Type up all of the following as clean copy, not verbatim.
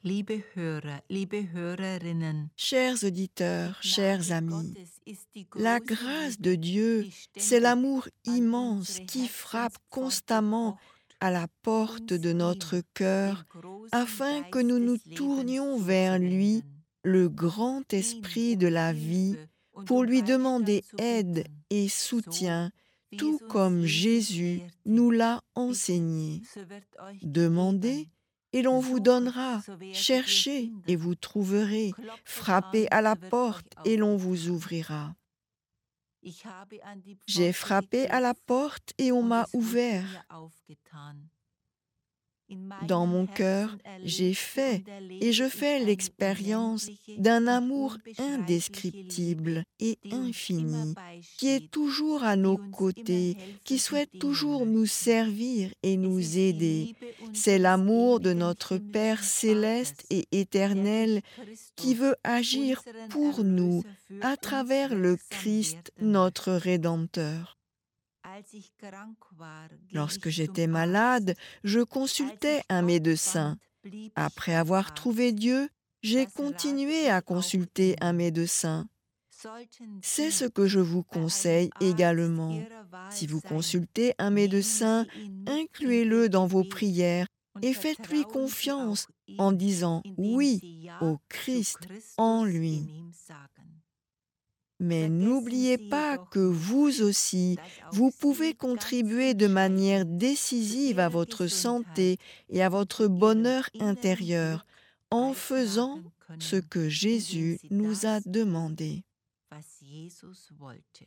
Liebe Hörer, liebe Hörerinnen, Chers auditeurs, die chers Gnade amis, Gottes ist die la große grâce Liebe, de Dieu, die c'est ständig l'amour an immense unsere qui frappe Herzenspforte constamment pocht, à la porte uns de notre ihm, cœur, dem großen afin que Geist nous nous des Lebens tournions vers lui, zuzuwenden, le grand ihn esprit de la vie, Hilfe und pour lui Beistand demander zu aide bitten, et so soutien, wie tout es uns comme Jesus Jésus lehrte. nous l'a Bittet, enseigné. so wird euch Demandez gegeben. et l'on vous Suchet, donnera, so werdet ihr cherchez et finden. vous trouverez, Klopfet frappez an, à la so wird euch porte et l'on vous aufgetan. ouvrira. Ich habe an die J'ai Pforte frappé à la geklopft porte et on und m'a es wurde mir ouvert. aufgetan. In Dans meinem mon cœur, Herzen j'ai erlebte fait und et erlebe je ich fais eine l'expérience unendliche d'un und amour unbeschreibliche indescriptible Liebe, et die uns immer infini, qui est beisteht, toujours à die nos uns immer côtés, qui helfen und souhaite dienen toujours nous möchte. servir et Es nous ist die aider. Liebe C'est unseres l'amour de ewigen notre Père himmlischen céleste Vaters, et der éternel durch qui Christus, veut agir unseren pour nous Erlöser, für à uns travers le wirksam Christ, werden notre möchte. Rédempteur. Als ich krank war, ging Lorsque ich zum j'étais malade, Arzt. je Als consultais ich un Gott médecin. fand, blieb ich Après beim avoir trouvé Arzt. Dieu, j'ai Das rate continué à ich auch consulter un Ihnen. médecin. Sollten C'est Sie ce que je vous bei einem conseille Arzt également. Ihrer Si Wahl vous sein, consultez un nehmen médecin, Sie ihn mit in Ihr incluez-le dans vos Gebet prières und et faites-lui vertrauen Sie confiance auch en ihm, disant indem oui Sie au Ja zu Christ en Christus in lui. ihm sagen. Mais Vergessen n'oubliez Sie pas jedoch que nicht, vous aussi, dass auch vous pouvez Sie ganz contribuer de manière entscheidend zu décisive à Ihrer votre Gesundheit santé et à und zu votre Ihrem bonheur inneren intérieur Glück en faisant beitragen ce können, que indem Jésus Sie nous a das tun, demandé. was Jesus wollte.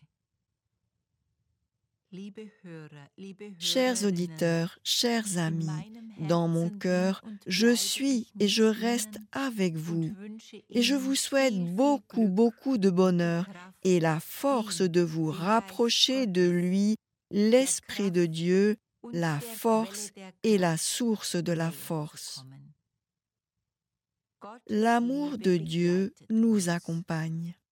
Liebe Hörer, liebe Chers Hörerinnen, auditeurs, chers in amis, meinem dans mon Herzen bin cœur, und je bleibe suis ich et je mit reste Ihnen avec und vous. wünsche Et je vous Ihnen souhaite viel beaucoup, Glück, beaucoup de gute bonheur et Kraft, la force ihn, de vous den Geist rapprocher de Gottes, lui, der l'Esprit de Kraft Dieu, und la der force Quelle der et la Kraft source de la näher zu force. kommen. Gottes L'amour Liebe de Dieu begleitet nous uns. accompagne.